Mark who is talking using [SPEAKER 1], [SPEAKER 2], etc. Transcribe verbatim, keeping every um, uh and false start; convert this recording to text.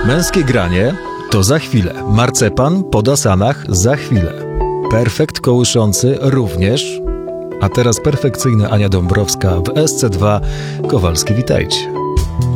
[SPEAKER 1] Męskie granie to za chwilę. Marcepan po dasanach za chwilę. Perfekt kołyszący również. A teraz perfekcyjna Ania Dąbrowska w S C dwa. Kowalski, witajcie.